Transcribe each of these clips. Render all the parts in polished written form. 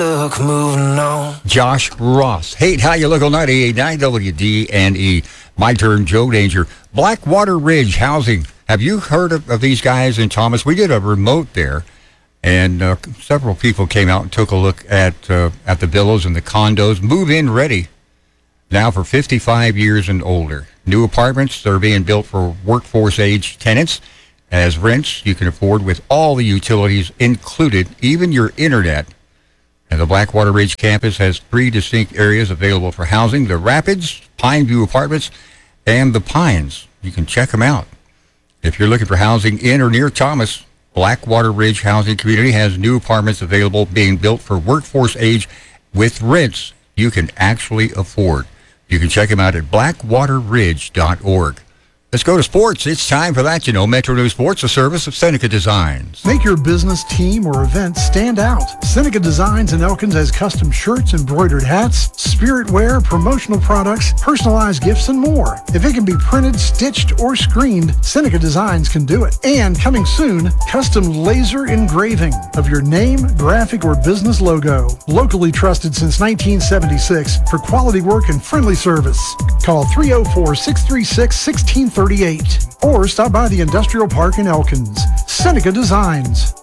Look, moving on. Josh Ross. Hey, how you look on 98.9 WD&E. My turn, Joe Danger. Blackwater Ridge Housing. Have you heard of these guys in Thomas? We did a remote there, and several people came out and took a look at the villas and the condos. Move-in ready now for 55 years and older. New apartments that are being built for workforce-age tenants. As rents you can afford with all the utilities included, even your internet. And the Blackwater Ridge campus has 3 distinct areas available for housing: the Rapids, Pineview Apartments, and the Pines. You can check them out. If you're looking for housing in or near Thomas, Blackwater Ridge Housing Community has new apartments available being built for workforce age with rents you can actually afford. You can check them out at blackwaterridge.org. Let's go to sports. It's time for that. Metro News Sports, a service of Seneca Designs. Make your business, team, or event stand out. Seneca Designs in Elkins has custom shirts, embroidered hats, spirit wear, promotional products, personalized gifts, and more. If it can be printed, stitched, or screened, Seneca Designs can do it. And coming soon, custom laser engraving of your name, graphic, or business logo. Locally trusted since 1976 for quality work and friendly service. Call 304-636-1638 or stop by the Industrial Park in Elkins. Seneca Designs.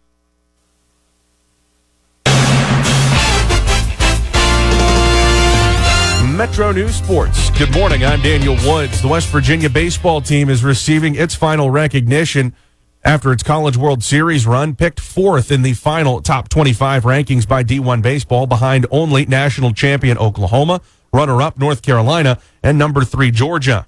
Metro News Sports. Good morning, I'm Daniel Woods. The West Virginia baseball team is receiving its final recognition after its College World Series run, picked 4th in the final top 25 rankings by D1 Baseball, behind only national champion Oklahoma, runner-up North Carolina, and number 3 Georgia.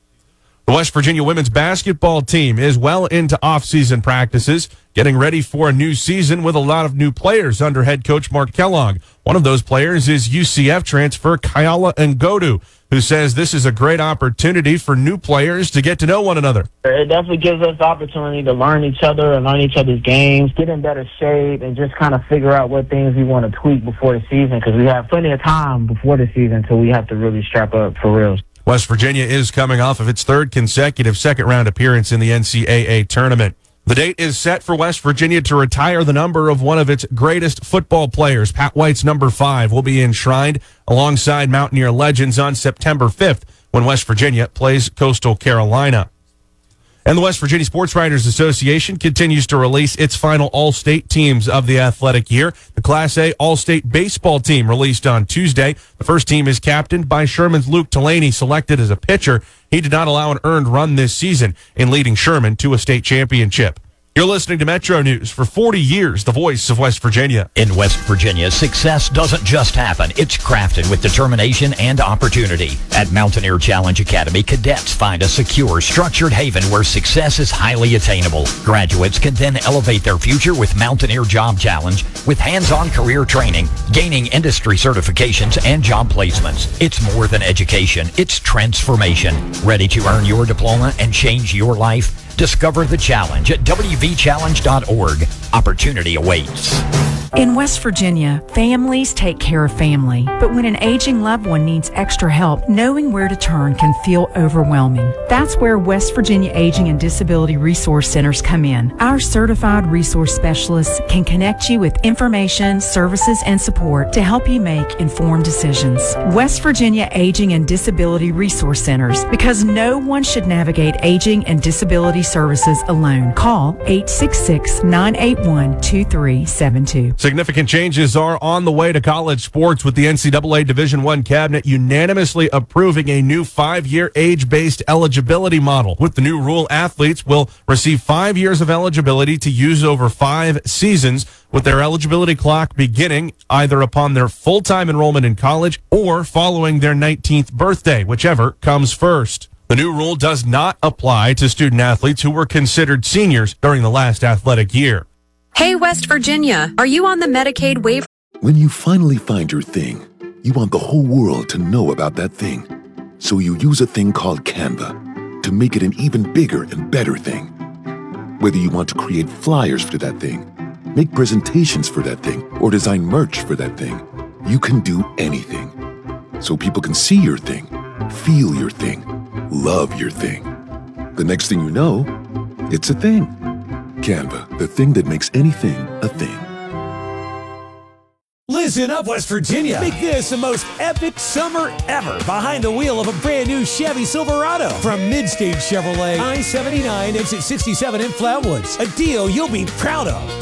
The West Virginia women's basketball team is well into off-season practices, getting ready for a new season with a lot of new players under head coach Mark Kellogg. One of those players is UCF transfer Kayala Ngodu, who says this is a great opportunity for new players to get to know one another. It definitely gives us the opportunity to learn each other and learn each other's games, get in better shape, and just kind of figure out what things we want to tweak before the season, because we have plenty of time before the season until we have to really strap up for real. West Virginia is coming off of its 3rd consecutive second-round appearance in the NCAA tournament. The date is set for West Virginia to retire the number of one of its greatest football players. Pat White's number 5 will be enshrined alongside Mountaineer legends on September 5th when West Virginia plays Coastal Carolina. And the West Virginia Sports Writers Association continues to release its final All-State teams of the athletic year. The Class A All-State baseball team released on Tuesday. The first team is captained by Sherman's Luke Delaney, selected as a pitcher. He did not allow an earned run this season in leading Sherman to a state championship. You're listening to Metro News. For 40 years, the voice of West Virginia. In West Virginia, success doesn't just happen. It's crafted with determination and opportunity. At Mountaineer Challenge Academy, cadets find a secure, structured haven where success is highly attainable. Graduates can then elevate their future with Mountaineer Job Challenge with hands-on career training, gaining industry certifications, and job placements. It's more than education. It's transformation. Ready to earn your diploma and change your life? Discover the challenge at wvchallenge.org. Opportunity awaits. In West Virginia, families take care of family. But when an aging loved one needs extra help, knowing where to turn can feel overwhelming. That's where West Virginia Aging and Disability Resource Centers come in. Our certified resource specialists can connect you with information, services, and support to help you make informed decisions. West Virginia Aging and Disability Resource Centers, because no one should navigate aging and disability services alone. Call 866-981-2372. Significant changes are on the way to college sports, with the NCAA Division I cabinet unanimously approving a new 5-year age-based eligibility model. With the new rule, athletes will receive 5 years of eligibility to use over 5 seasons, with their eligibility clock beginning either upon their full-time enrollment in college or following their 19th birthday, whichever comes first. The new rule does not apply to student athletes who were considered seniors during the last athletic year. Hey, West Virginia, are you on the Medicaid waiver? When you finally find your thing, you want the whole world to know about that thing. So you use a thing called Canva to make it an even bigger and better thing. Whether you want to create flyers for that thing, make presentations for that thing, or design merch for that thing, you can do anything. So people can see your thing, feel your thing, love your thing. The next thing you know, it's a thing. Canva, the thing that makes anything a thing. Listen up, West Virginia. Make this the most epic summer ever behind the wheel of a brand new Chevy Silverado from Midstage Chevrolet, I-79, exit 67 in Flatwoods. A deal you'll be proud of.